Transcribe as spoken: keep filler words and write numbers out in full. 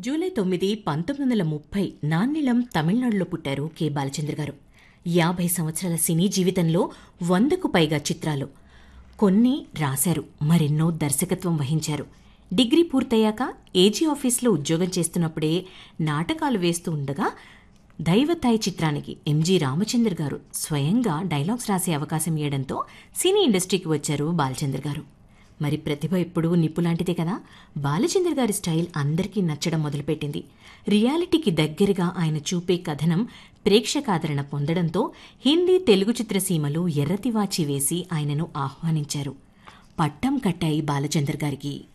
July తొమ్మిది పంతొమ్మిది వందల ముప్పై నాన్నెలం తమిళనాడులో పుట్టారు కె బాలచంద్ర గారు. యాభై సంవత్సరాల సినీ జీవితంలో వందకు పైగా చిత్రాలు, కొన్ని రాశారు, మరెన్నో దర్శకత్వం వహించారు. డిగ్రీ పూర్తయ్యాక ఏజీ ఆఫీస్లో ఉద్యోగం చేస్తున్నప్పుడే నాటకాలు వేస్తూ ఉండగా దైవతాయి చిత్రానికి ఎంజి రామచంద్ర గారు స్వయంగా డైలాగ్స్ రాసే అవకాశం ఇవ్వడంతో సినీ ఇండస్ట్రీకి వచ్చారు బాలచంద్ర గారు. మరి ప్రతిభ ఎప్పుడూ నిప్పులాంటిదే కదా. బాలచంద్ర గారి స్టైల్ అందరికీ నచ్చడం మొదలుపెట్టింది. రియాలిటీకి దగ్గరగా ఆయన చూపే కథనం ప్రేక్షకాదరణ పొందడంతో హిందీ తెలుగు చిత్రసీమలు ఎర్రతివాచి వేసి ఆయనను ఆహ్వానించారు. పట్టం కట్టాయి బాలచంద్ర గారికి.